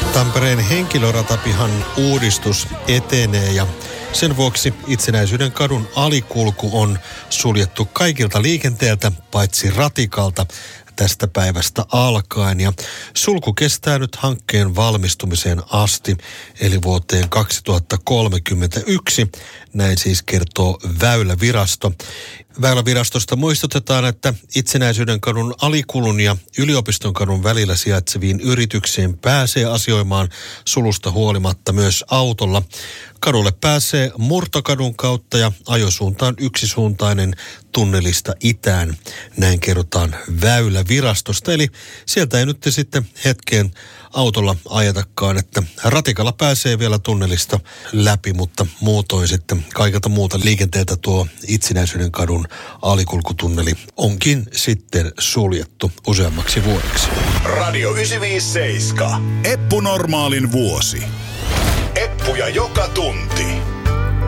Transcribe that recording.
Tampereen henkilöratapihan uudistus etenee ja sen vuoksi Itsenäisyyden kadun alikulku on suljettu kaikilta liikenteeltä paitsi ratikalta tästä päivästä alkaen. Ja sulku kestää nyt hankkeen valmistumiseen asti, eli vuoteen 2031. Näin siis kertoo Väylävirasto. Väylävirastosta muistutetaan, että Itsenäisyyden kadun alikulun ja Yliopiston kadun välillä sijaitseviin yrityksiin pääsee asioimaan sulusta huolimatta myös autolla. Kadulle pääsee Murtokadun kautta ja ajosuuntaan yksisuuntainen tunnelista itään. Näin kerrotaan Väylävirastosta. Eli sieltä ei nyt sitten hetkeen autolla ajatakaan, että ratikalla pääsee vielä tunnelista läpi, mutta muutoin sitten kaikelta muuta liikenteeltä tuo Itsenäisyyden kadun alikulkutunneli onkin sitten suljettu useammaksi vuodeksi. Radio 957. Eppu Normaalin vuosi. Eppuja joka tunti.